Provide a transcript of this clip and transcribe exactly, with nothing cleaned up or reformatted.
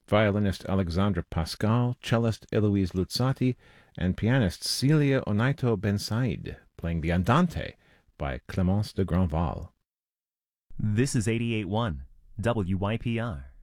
violinist Alexandre Pascal, cellist Eloise Luzzati, and pianist Celia Onaito Bensaid, playing the Andante by Clémence de Grandval. This is eighty-eight point one W Y P R.